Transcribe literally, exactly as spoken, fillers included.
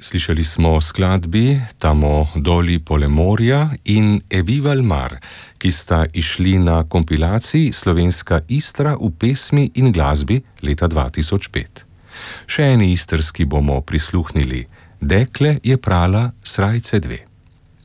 Slišali smo skladbi Tamo doli pole morja in Eviva il mar, ki sta išli na kompilaciji Slovenska Istra v pesmi in glasbi leta dva tisoč pet. Še eni istrski bomo prisluhnili. Dekle je prala srajce dve.